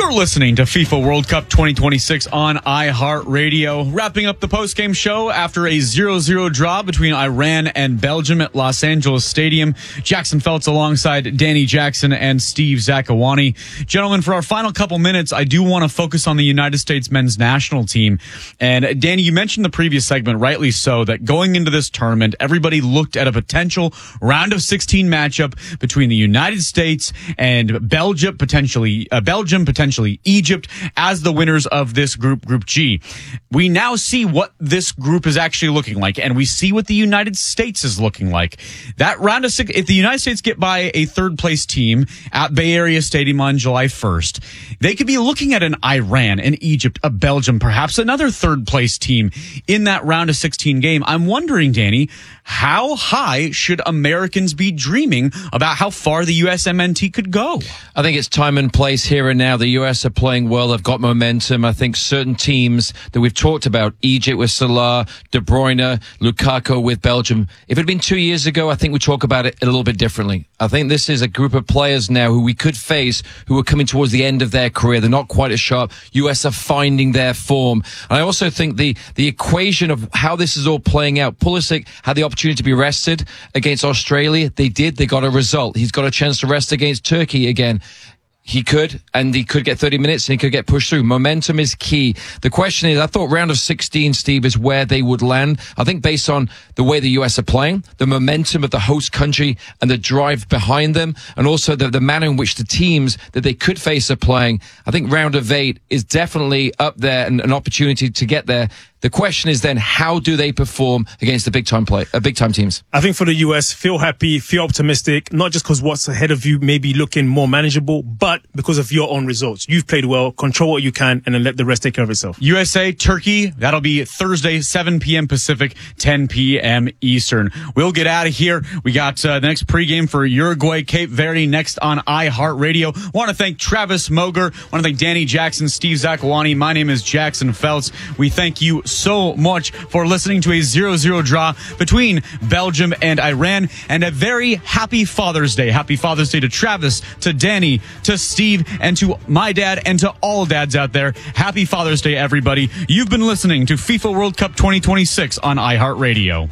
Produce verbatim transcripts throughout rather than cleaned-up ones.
You're listening to FIFA World Cup twenty twenty-six on iHeartRadio. Wrapping up the postgame show after a zero zero draw between Iran and Belgium at Los Angeles Stadium. Jackson Feltz alongside Danny Jackson and Steve Zakawani. Gentlemen, for our final couple minutes, I do want to focus on the United States men's national team. And Danny, you mentioned the previous segment, rightly so, that going into this tournament, everybody looked at a potential round of sixteen matchup between the United States and Belgium, potentially uh, Belgium, potentially Egypt, as the winners of this group, Group G. We now see what this group is actually looking like, and we see what the United States is looking like. That round of six, if the United States get by a third place team at Bay Area Stadium on July first, they could be looking at an Iran, an Egypt, a Belgium, perhaps another third place team in that round of sixteen game. I'm wondering, Danny, how high should Americans be dreaming about how far the U S M N T could go? I think it's time and place here and now. The U S are playing well. They've got momentum. I think certain teams that we've talked about, Egypt with Salah, De Bruyne, Lukaku with Belgium, if it had been two years ago, I think we'd talk about it a little bit differently. I think this is a group of players now who we could face who are coming towards the end of their career. They're not quite as sharp. U S are finding their form. And I also think the, the equation of how this is all playing out, Pulisic had the opportunity to be rested against Australia. They did. They got a result. He's got a chance to rest against Turkey again. He could, and he could get thirty minutes, and he could get pushed through. Momentum is key. The question is, I thought round of sixteen, Steve, is where they would land. I think based on the way the U S are playing, the momentum of the host country and the drive behind them, and also the, the manner in which the teams that they could face are playing, I think round of eight is definitely up there and an opportunity to get there. The question is then, how do they perform against the big time play, uh, big time teams? I think for the U S, feel happy, feel optimistic, not just because what's ahead of you may be looking more manageable, but because of your own results. You've played well, control what you can, and then let the rest take care of itself. U S A, Turkey, that'll be Thursday, seven p.m. Pacific, ten p.m. Eastern. We'll get out of here. We got uh, the next pregame for Uruguay, Cape Verde, next on iHeartRadio. Want to thank Travis Moger. Want to thank Danny Jackson, Steve Zakawani. My name is Jackson Feltz. We thank you so much for listening to a zero zero draw between Belgium and Iran, and a very happy Father's Day. Happy Father's Day to Travis, to Danny, to Steve, and to my dad, and to all dads out there. Happy Father's Day, everybody. You've been listening to FIFA World Cup twenty twenty-six on iHeartRadio.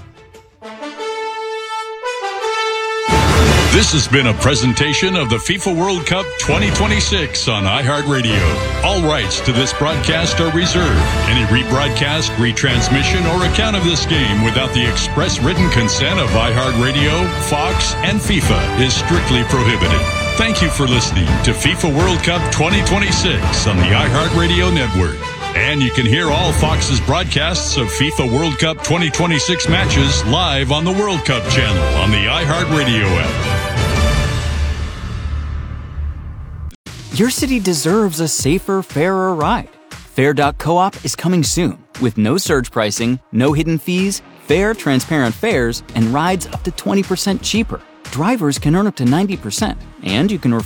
This has been a presentation of the FIFA World Cup twenty twenty-six on iHeartRadio. All rights to this broadcast are reserved. Any rebroadcast, retransmission, or account of this game without the express written consent of iHeartRadio, Fox, and FIFA is strictly prohibited. Thank you for listening to FIFA World Cup twenty twenty-six on the iHeartRadio network. And you can hear all Fox's broadcasts of FIFA World Cup twenty twenty-six matches live on the World Cup channel on the iHeartRadio app. Your city deserves a safer, fairer ride. Fair dot coop is coming soon with no surge pricing, no hidden fees, fair, transparent fares, and rides up to twenty percent cheaper. Drivers can earn up to ninety percent, and you can refer